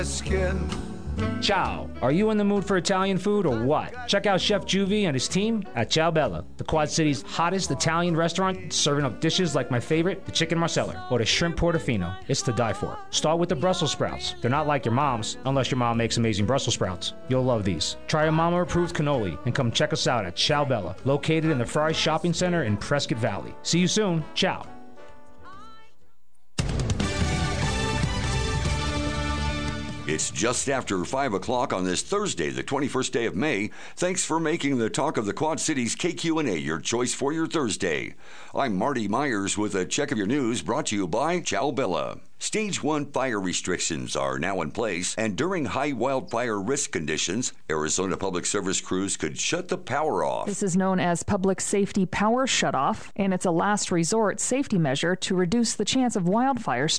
Skin. Ciao. Are you in the mood for Italian food or what? Check out Chef Juvie and his team at Ciao Bella, the Quad City's hottest Italian restaurant, serving up dishes like my favorite, the chicken marsala, or the shrimp portofino. It's to die for. Start with the Brussels sprouts. They're not like your mom's, unless your mom makes amazing Brussels sprouts. You'll love these. Try a mama-approved cannoli and come check us out at Ciao Bella, located in the Fry Shopping Center in Prescott Valley. See you soon. Ciao. It's just after 5 o'clock on this Thursday, the 21st day of May. Thanks for making the Talk of the Quad Cities KQ&A your choice for your Thursday. I'm Marty Myers with a check of your news brought to you by Ciao Bella. Stage 1 fire restrictions are now in place, and during high wildfire risk conditions, Arizona Public Service crews could shut the power off. This is known as Public Safety Power Shutoff, and it's a last resort safety measure to reduce the chance of wildfires